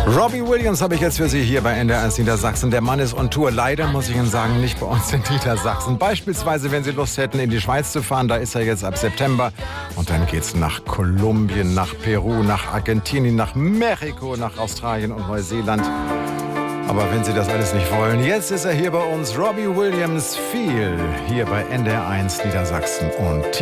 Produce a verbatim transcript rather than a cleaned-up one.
Robbie Williams habe ich jetzt für Sie hier bei N D R eins Niedersachsen. Der Mann ist on Tour. Leider muss ich Ihnen sagen, nicht bei uns in Niedersachsen. Beispielsweise, wenn Sie Lust hätten, in die Schweiz zu fahren, da ist er jetzt ab September. Und dann geht's nach Kolumbien, nach Peru, nach Argentinien, nach Mexiko, nach Australien und Neuseeland. Aber wenn Sie das alles nicht wollen, jetzt ist er hier bei uns. Robbie Williams, viel hier bei N D R eins Niedersachsen und